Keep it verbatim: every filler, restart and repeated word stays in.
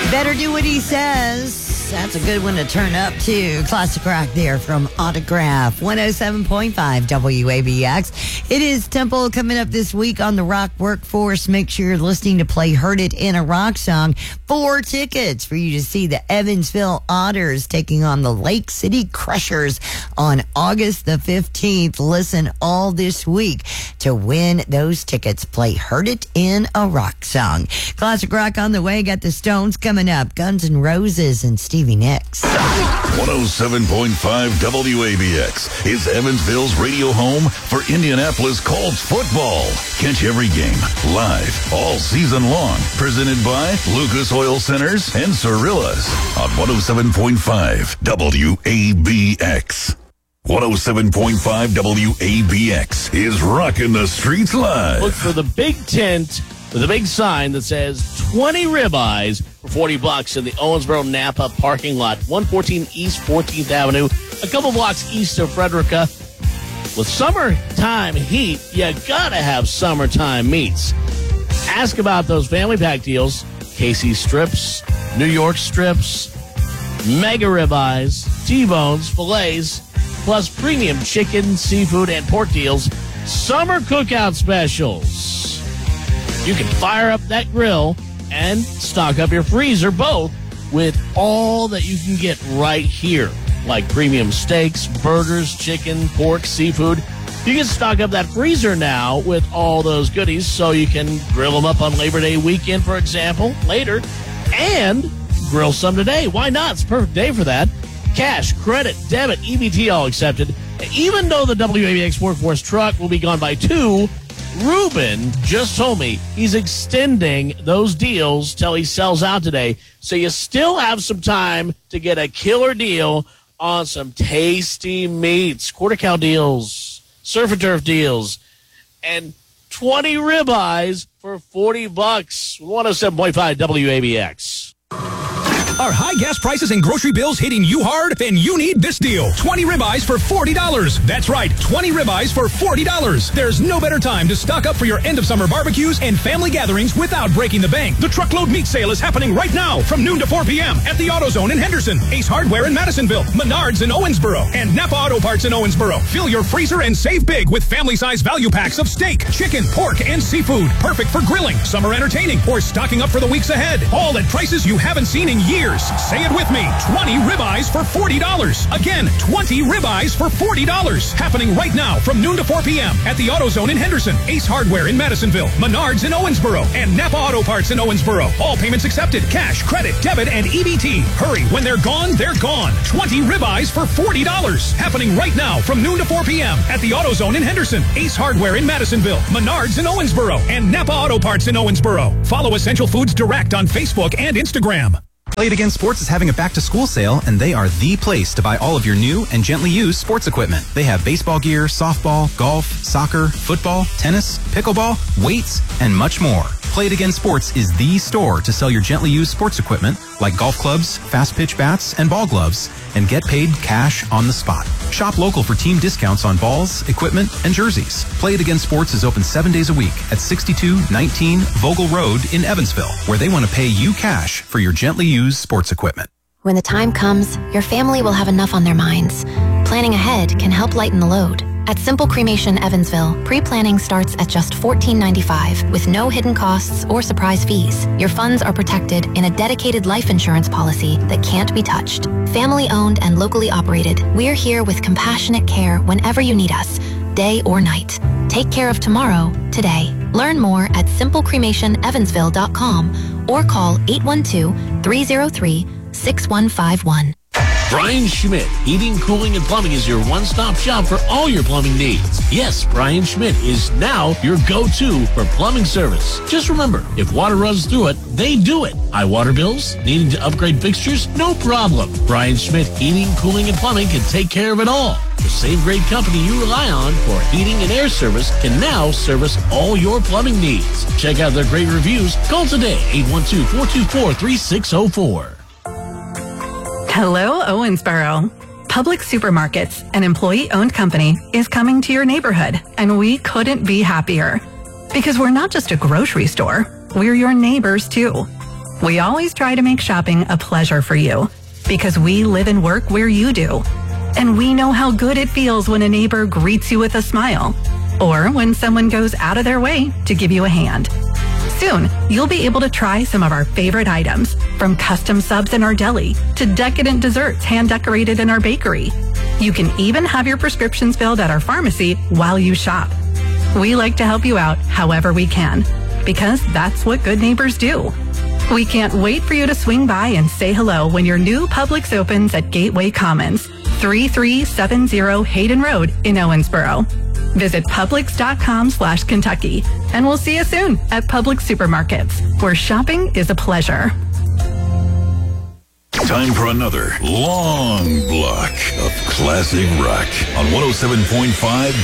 Better do what he says. That's a good one to turn up to. Classic rock there from Autograph. one oh seven point five W A B X. It is Temple coming up this week on the Rock Workforce. Make sure you're listening to play Heard It in a Rock Song. Four tickets for you to see the Evansville Otters taking on the Lake City Crushers on August the fifteenth. Listen all this week to win those tickets. Play Heard It in a Rock Song. Classic rock on the way. Got the Stones coming up. Guns N' Roses and Stevie Nicks. one oh seven point five W A B X is Evansville's radio home for Indianapolis Colts football. Catch every game live all season long. Presented by Lucas Oil Centers and Cirillas on one oh seven point five W A B X. one oh seven point five W A B X is rocking the streets live. Look for the big tent with a big sign that says twenty ribeyes for forty bucks in the Owensboro Napa parking lot, one fourteen East fourteenth Avenue, a couple blocks east of Frederica. With summertime heat, you gotta have summertime meats. Ask about those family pack deals. Casey's strips, New York strips, mega ribeyes, T-bones, fillets, plus premium chicken, seafood, and pork deals. Summer cookout specials. You can fire up that grill and stock up your freezer both with all that you can get right here, like premium steaks, burgers, chicken, pork, seafood. You can stock up that freezer now with all those goodies so you can grill them up on Labor Day weekend, for example, later, and grill some today. Why not? It's a perfect day for that. Cash, credit, debit, E B T all accepted. Even though the W A B X Workforce truck will be gone by two, Ruben just told me he's extending those deals till he sells out today. So you still have some time to get a killer deal on some tasty meats, quarter cow deals, surf and turf deals, and twenty ribeyes for forty bucks. one oh seven point five W A B X. Are high gas prices and grocery bills hitting you hard? Then you need this deal. twenty ribeyes for forty dollars. That's right, twenty ribeyes for forty dollars. There's no better time to stock up for your end-of-summer barbecues and family gatherings without breaking the bank. The truckload meat sale is happening right now from noon to four p.m. at the AutoZone in Henderson, Ace Hardware in Madisonville, Menards in Owensboro, and Napa Auto Parts in Owensboro. Fill your freezer and save big with family-size value packs of steak, chicken, pork, and seafood. Perfect for grilling, summer entertaining, or stocking up for the weeks ahead. All at prices you haven't seen in years. Say it with me. twenty ribeyes for forty dollars. Again, twenty ribeyes for forty dollars. Happening right now from noon to four p.m. at the AutoZone in Henderson, Ace Hardware in Madisonville, Menards in Owensboro, and Napa Auto Parts in Owensboro. All payments accepted. Cash, credit, debit, and E B T. Hurry. When they're gone, they're gone. twenty ribeyes for forty dollars. Happening right now from noon to four p.m. at the AutoZone in Henderson, Ace Hardware in Madisonville, Menards in Owensboro, and Napa Auto Parts in Owensboro. Follow Essential Foods Direct on Facebook and Instagram. Play It Again Sports is having a back-to-school sale, and they are the place to buy all of your new and gently used sports equipment. They have baseball gear, softball, golf, soccer, football, tennis, pickleball, weights, and much more. Play It Again Sports is the store to sell your gently used sports equipment like golf clubs, fast pitch bats, and ball gloves, and get paid cash on the spot. Shop local for team discounts on balls, equipment, and jerseys. Play It Again Sports is open seven days a week at sixty-two nineteen Vogel Road in Evansville, where they want to pay you cash for your gently used sports equipment. When the time comes, your family will have enough on their minds. Planning ahead can help lighten the load. At Simple Cremation Evansville, pre-planning starts at just fourteen ninety-five with no hidden costs or surprise fees. Your funds are protected in a dedicated life insurance policy that can't be touched. Family-owned and locally operated, we're here with compassionate care whenever you need us, day or night. Take care of tomorrow, today. Learn more at simple cremation evansville dot com or call eight one two, three oh three, six one five one. Brian Schmidt, Heating, Cooling, and Plumbing is your one-stop shop for all your plumbing needs. Yes, Brian Schmidt is now your go-to for plumbing service. Just remember, if water runs through it, they do it. High water bills? Needing to upgrade fixtures? No problem. Brian Schmidt, Heating, Cooling, and Plumbing can take care of it all. The same great company you rely on for heating and air service can now service all your plumbing needs. Check out their great reviews. Call today, eight one two, four two four, three six zero four. Hello, Owensboro. Public Supermarkets, an employee-owned company, is coming to your neighborhood, and we couldn't be happier. Because we're not just a grocery store, we're your neighbors too. We always try to make shopping a pleasure for you because we live and work where you do. And we know how good it feels when a neighbor greets you with a smile or when someone goes out of their way to give you a hand. Soon, you'll be able to try some of our favorite items, from custom subs in our deli to decadent desserts hand-decorated in our bakery. You can even have your prescriptions filled at our pharmacy while you shop. We like to help you out however we can, because that's what good neighbors do. We can't wait for you to swing by and say hello when your new Publix opens at Gateway Commons, thirty-three seventy Hayden Road in Owensboro. Visit Publix.com slash Kentucky, and we'll see you soon at Publix Supermarkets, where shopping is a pleasure. Time for another long block of classic rock on one oh seven point five